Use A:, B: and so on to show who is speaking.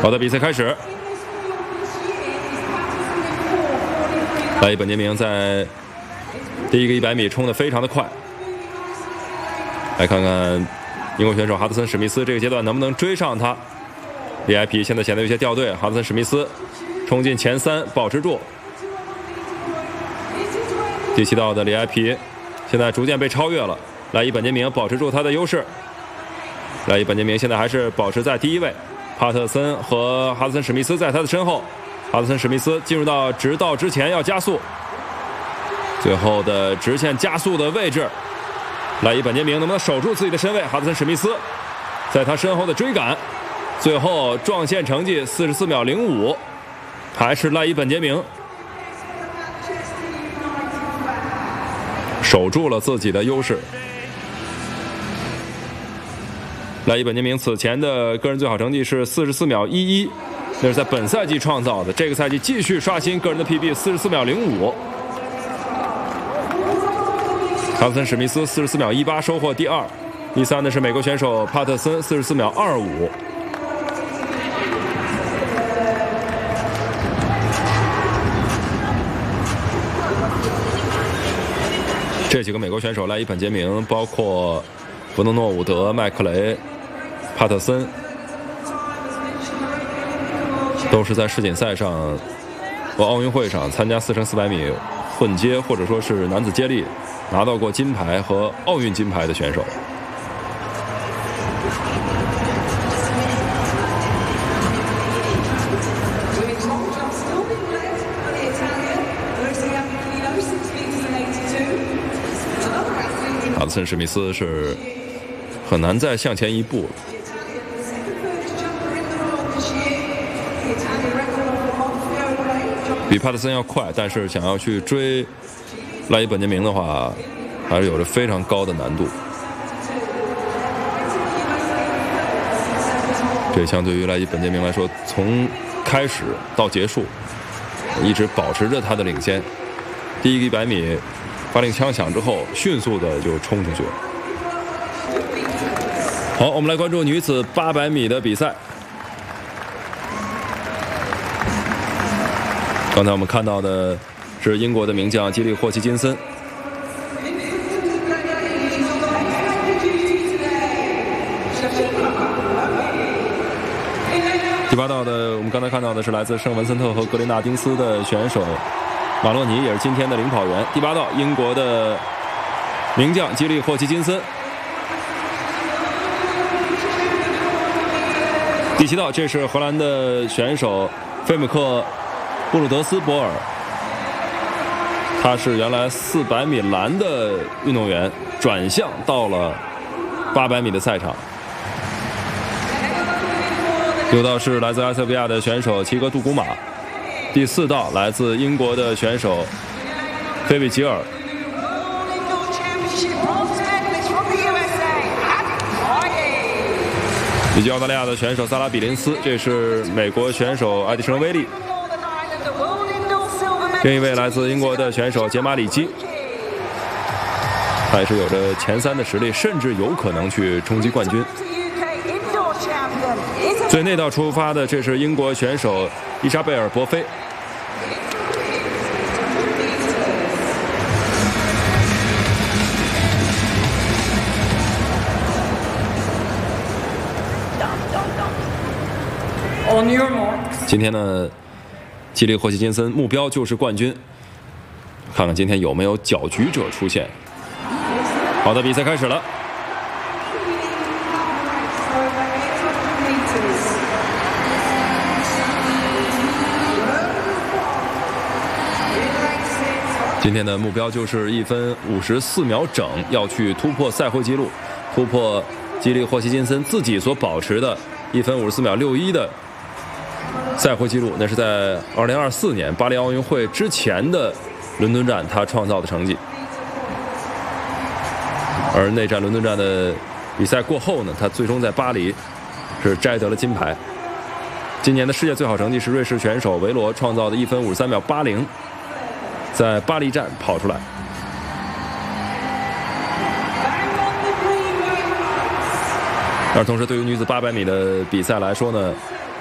A: 好的，比赛开始。莱伊本杰明在第一个100米冲得非常的快。来看看英国选手哈德森·史密斯这个阶段能不能追上他。VIP 现在显得有些掉队，哈德森·史密斯冲进前3，保持住。第7道的里埃皮现在逐渐被超越了，莱伊本杰明保持住他的优势。莱伊本杰明现在还是保持在第1位，帕特森和哈德森·史密斯在他的身后。哈德森·史密斯进入到直道之前要加速，最后的直线加速的位置，莱伊本杰明能不能守住自己的身位？哈德森·史密斯在他身后的追赶，最后撞线成绩44秒05，还是莱伊本杰明守住了自己的优势。莱伊本杰明此前的个人最好成绩是44秒11，那是在本赛季创造的，这个赛季继续刷新个人的 PB 44秒05。哈德森·史密斯44秒18收获第2，第3的是美国选手帕特森44秒25。这几个美国选手，莱伊本杰明，包括弗诺诺伍德、麦克雷、帕特森，都是在世锦赛上和奥运会上参加4乘400米混接或者说是男子接力拿到过金牌和奥运金牌的选手。哈德森·史密斯是很难再向前一步了。比帕特森要快，但是想要去追莱伊本杰明的话，还是有着非常高的难度。这相对于莱伊本杰明来说，从开始到结束一直保持着他的领先。第一个100米发令枪响之后，迅速的就冲出去了。好，我们来关注女子800米的比赛。刚才我们看到的是英国的名将基利·霍奇金森。第8道的，我们刚才看到的是来自圣文森特和格林纳丁斯的选手马洛尼，也是今天的领跑员。第8道，英国的名将基利·霍奇金森。第7道，这是荷兰的选手费姆克布鲁德斯博尔，他是原来400米栏的运动员，转向到了800米的赛场。6道是来自埃塞俄比亚的选手齐格杜古马。第4道来自英国的选手菲比吉尔。以及澳大利亚的选手萨拉比林斯，这是美国选手艾迪生威利。另一位来自英国的选手杰马里基，他也是有着前3的实力，甚至有可能去冲击冠军。最内道出发的，这是英国选手伊莎贝尔·博菲。今天呢，基利·霍奇金森目标就是冠军，看看今天有没有搅局者出现。好的，比赛开始了。今天的目标就是1分54秒整，要去突破赛会纪录，突破基利·霍奇金森自己所保持的1分54秒61的赛会纪录，那是在2024年巴黎奥运会之前的伦敦站他创造的成绩。而内战伦敦站的比赛过后呢，他最终在巴黎是摘得了金牌。今年的世界最好成绩是瑞士选手维罗创造的1分53秒80，在巴黎站跑出来。而同时，对于女子800米的比赛来说呢，